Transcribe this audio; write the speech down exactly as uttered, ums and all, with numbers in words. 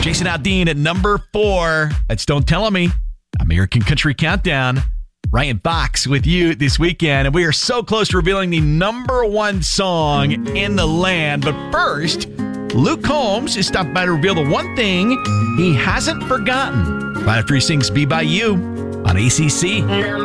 Jason Aldean at number four. That's Don't Tell Me. American Country Countdown. Ryan Fox with you this weekend. And we are so close to revealing the number one song in the land. But first, Luke Combs is stopped by to reveal the one thing he hasn't forgotten. Right after he sings Be By You on A C C. Number